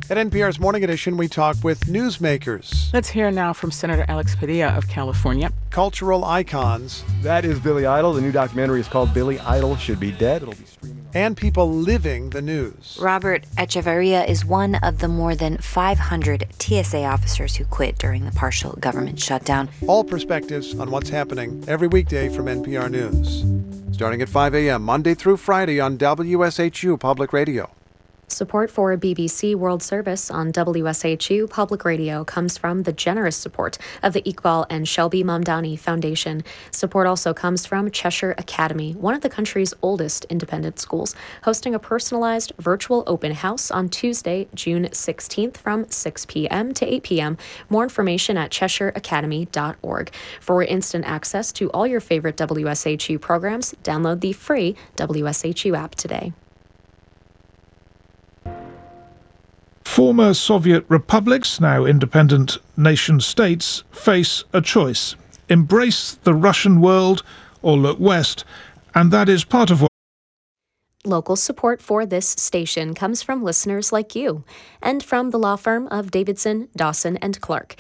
At NPR's Morning Edition, we talk with newsmakers, Let's hear now from Senator Alex Padilla of California. cultural icons, That is Billy Idol. The new documentary is called Billy Idol Should Be Dead. It'll be streaming. and people living the news. Robert Echeverria is one of the more than 500 TSA officers who quit during the partial government shutdown. All perspectives on what's happening every weekday from NPR News. Starting at 5 a.m. Monday through Friday on WSHU Public Radio. Support for BBC World Service on WSHU Public Radio comes from the generous support of the Iqbal and Shelby Mamdani Foundation. Support also comes from Cheshire Academy, one of the country's oldest independent schools, hosting a personalized virtual open house on Tuesday, June 16th from 6 p.m. to 8 p.m. More information at cheshireacademy.org. For instant access to all your favorite WSHU programs, download the free WSHU app today. Former Soviet republics, now independent nation-states, face a choice: embrace the Russian world or look west, and that is part of what Local support for this station comes from listeners like you and from the law firm of Davidson, Dawson, and Clark.